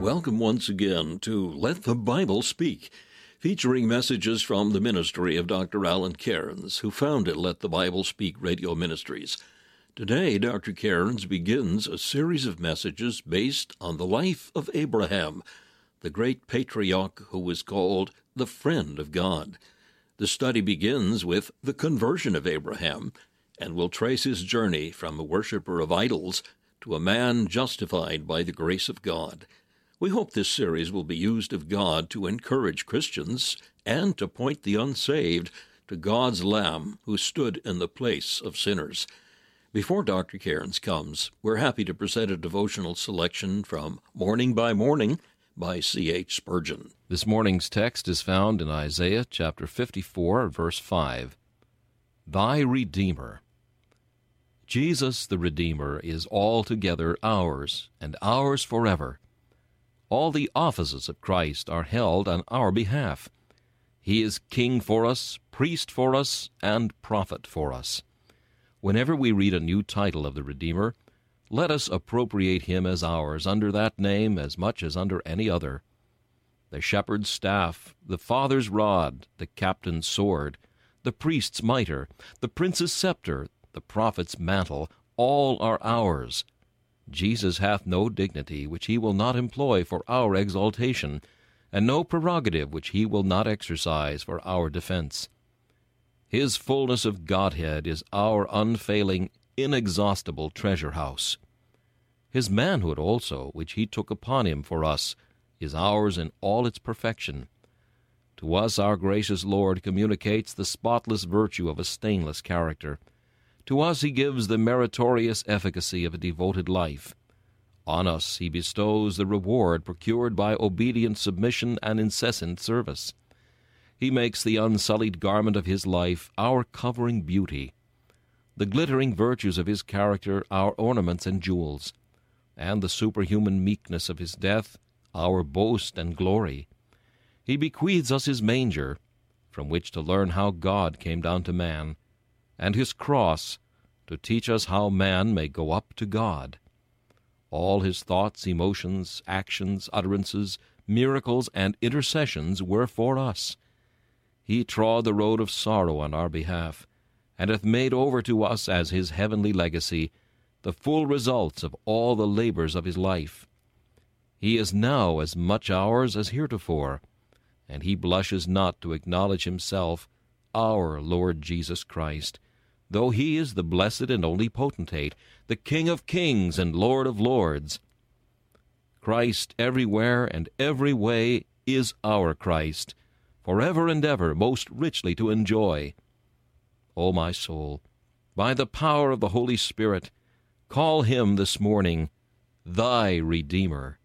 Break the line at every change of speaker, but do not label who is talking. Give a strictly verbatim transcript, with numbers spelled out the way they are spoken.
welcome once again to Let the Bible Speak, featuring messages from the ministry of Doctor Alan Cairns, who founded Let the Bible Speak Radio Ministries. Today, Doctor Cairns begins a series of messages based on the life of Abraham, the great patriarch who was called the friend of God. The study begins with the conversion of Abraham, and will trace his journey from a worshiper of idols to a man justified by the grace of God. We hope this series will be used of God to encourage Christians and to point the unsaved to God's Lamb who stood in the place of sinners. Before Doctor Cairns comes, we're happy to present a devotional selection from Morning by Morning by C H Spurgeon.
This morning's text is found in Isaiah chapter fifty-four, verse five. Thy Redeemer. Jesus the Redeemer is altogether ours, and ours forever. All the offices of Christ are held on our behalf. He is King for us, priest for us, and prophet for us. Whenever we read a new title of the Redeemer, let us appropriate him as ours under that name as much as under any other. The shepherd's staff, the father's rod, the captain's sword, the priest's mitre, the prince's scepter, the prophet's mantle, all are ours. Jesus hath no dignity which he will not employ for our exaltation, and no prerogative which he will not exercise for our defense. His fullness of Godhead is our unfailing, inexhaustible treasure-house. His manhood also, which he took upon him for us, is ours in all its perfection. To us our gracious Lord communicates the spotless virtue of a stainless character. To us he gives the meritorious efficacy of a devoted life. On us he bestows the reward procured by obedient submission and incessant service. He makes the unsullied garment of his life our covering beauty, the glittering virtues of his character our ornaments and jewels, and the superhuman meekness of his death our boast and glory. He bequeaths us his manger, from which to learn how God came down to man, and his cross, to teach us how man may go up to God. All his thoughts, emotions, actions, utterances, miracles, and intercessions were for us. He trod the road of sorrow on our behalf, and hath made over to us as his heavenly legacy the full results of all the labors of his life. He is now as much ours as heretofore, and he blushes not to acknowledge himself our Lord Jesus Christ, though he is the blessed and only potentate, the King of kings and Lord of lords. Christ everywhere and every way is our Christ, forever and ever most richly to enjoy. O my soul, by the power of the Holy Spirit, call him this morning thy Redeemer.